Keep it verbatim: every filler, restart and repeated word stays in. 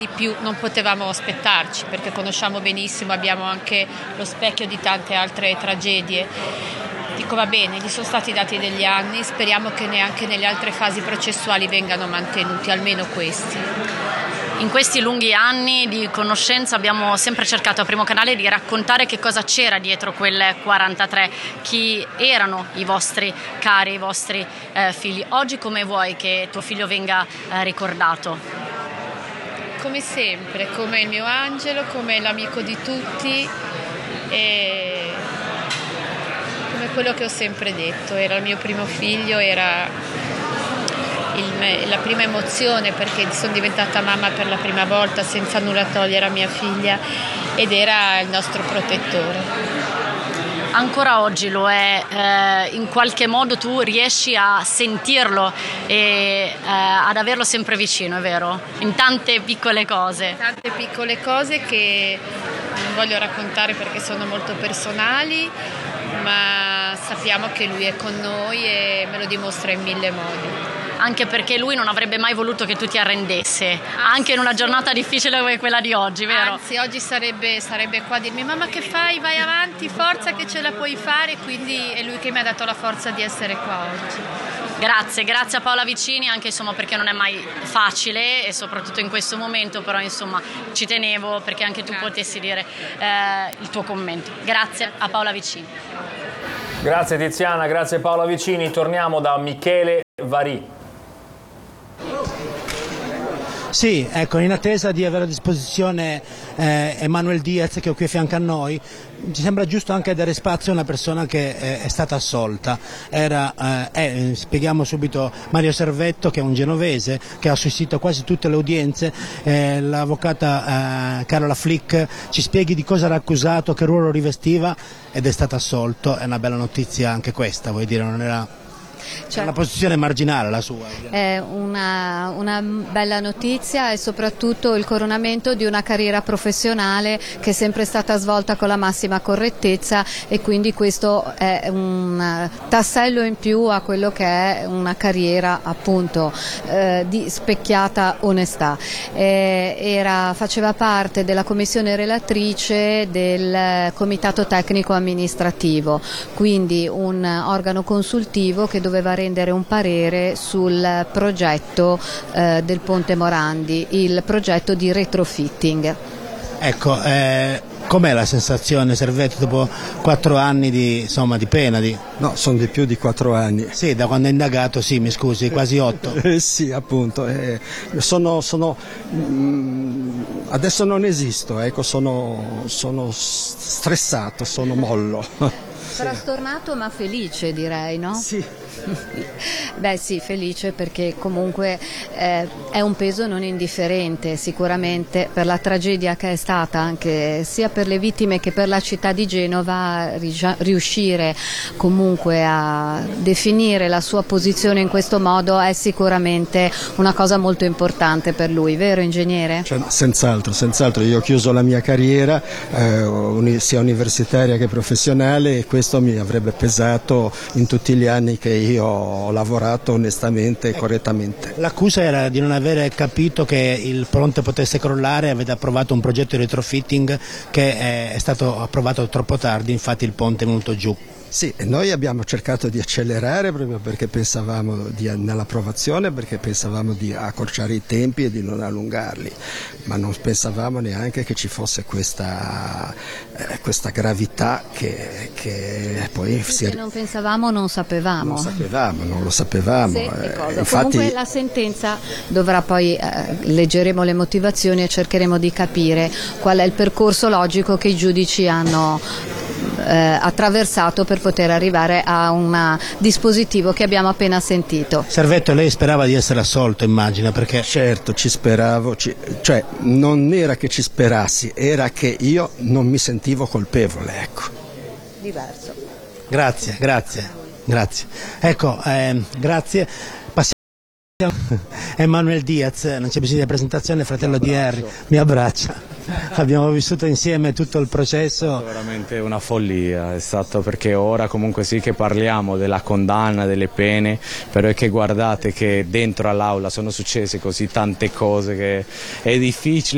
Di più non potevamo aspettarci, perché conosciamo benissimo, abbiamo anche lo specchio di tante altre tragedie. Dico, va bene, gli sono stati dati degli anni, speriamo che neanche nelle altre fasi processuali vengano mantenuti, almeno questi. In questi lunghi anni di conoscenza abbiamo sempre cercato a Primo Canale di raccontare che cosa c'era dietro quel quarantatré, chi erano i vostri cari, i vostri eh, figli. Oggi come vuoi che tuo figlio venga eh, ricordato? Come sempre, come il mio angelo, come l'amico di tutti e come quello che ho sempre detto. Era il mio primo figlio, era il, la prima emozione, perché sono diventata mamma per la prima volta senza nulla togliere a mia figlia, ed era il nostro protettore. Ancora oggi lo è, eh, in qualche modo tu riesci a sentirlo e eh, ad averlo sempre vicino, è vero? In tante piccole cose. Tante piccole cose che non voglio raccontare perché sono molto personali, ma sappiamo che lui è con noi e me lo dimostra in mille modi. Anche perché lui non avrebbe mai voluto che tu ti arrendesse, anche in una giornata difficile come quella di oggi, vero? Anzi, oggi sarebbe, sarebbe qua a dirmi: mamma, che fai? Vai avanti, forza che ce la puoi fare. Quindi è lui che mi ha dato la forza di essere qua oggi. Grazie, grazie a Paola Vicini, anche insomma perché non è mai facile e soprattutto in questo momento, però insomma ci tenevo perché anche tu grazie. potessi dire eh, il tuo commento. Grazie a Paola Vicini. Grazie Tiziana, grazie Paola Vicini. Torniamo da Michele Varì. Sì, ecco, in attesa di avere a disposizione eh, Emanuel Diaz, che è qui a fianco a noi, ci sembra giusto anche dare spazio a una persona che eh, è stata assolta. Era, eh, eh, spieghiamo subito, Mario Servetto, che è un genovese, che ha assistito a quasi tutte le udienze. Eh, l'avvocata eh, Carola Flick ci spieghi di cosa era accusato, che ruolo rivestiva, ed è stato assolto. È una bella notizia anche questa, vuoi dire, non era... Cioè, una posizione marginale la sua. È una, una bella notizia e soprattutto il coronamento di una carriera professionale che è sempre stata svolta con la massima correttezza, e quindi questo è un tassello in più a quello che è una carriera appunto eh, di specchiata onestà. Eh, era, faceva parte della commissione relatrice del comitato tecnico amministrativo, quindi un organo consultivo che doveva rendere un parere sul progetto eh, del Ponte Morandi, il progetto di retrofitting. Ecco, eh, com'è la sensazione, Servetto, dopo quattro anni di, insomma, di pena? Di... No, sono di più di quattro anni. Sì, da quando è indagato, sì, mi scusi, quasi otto. Eh, sì, appunto. Eh, sono, sono, mh, adesso non esisto, ecco, sono, sono stressato, sono mollo. Frastornato ma felice, direi, no? Sì. Beh sì, felice perché comunque eh, è un peso non indifferente sicuramente per la tragedia che è stata, anche sia per le vittime che per la città di Genova. Riuscire comunque a definire la sua posizione in questo modo è sicuramente una cosa molto importante per lui, vero ingegnere? Cioè, senz'altro, senz'altro. Io ho chiuso la mia carriera eh, sia universitaria che professionale, e questo mi avrebbe pesato in tutti gli anni che io ho lavorato onestamente e correttamente. L'accusa era di non avere capito che il ponte potesse crollare, avete approvato un progetto di retrofitting che è stato approvato troppo tardi, infatti il ponte è venuto giù. Sì, noi abbiamo cercato di accelerare proprio perché pensavamo di, nell'approvazione, perché pensavamo di accorciare i tempi e di non allungarli, ma non pensavamo neanche che ci fosse questa, eh, questa gravità che, che poi sì, si... Se non pensavamo non sapevamo. Non sapevamo, non lo sapevamo. Sì, eh, cosa. Infatti... Comunque la sentenza dovrà poi, eh, leggeremo le motivazioni e cercheremo di capire qual è il percorso logico che i giudici hanno eh, attraversato per poter arrivare a un dispositivo che abbiamo appena sentito. Servetto, lei sperava di essere assolto, immagina, perché... Certo, ci speravo, ci... cioè non era che ci sperassi, era che io non mi sentivo colpevole, ecco. Diverso. Grazie, grazie, grazie. Ecco, eh, grazie. Passiamo Emanuel Diaz, non c'è bisogno di presentazione, fratello di Harry, mi abbraccia. Abbiamo vissuto insieme tutto il processo. È stato veramente una follia, è stato, perché ora comunque sì che parliamo della condanna, delle pene, però è che guardate che dentro all'aula sono successe così tante cose che è difficile